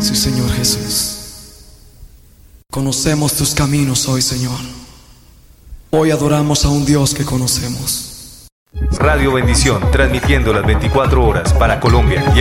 Sí, Señor Jesús. Conocemos tus caminos hoy, Señor. Hoy adoramos a un Dios que conocemos. Radio Bendición, transmitiendo las 24 horas para Colombia y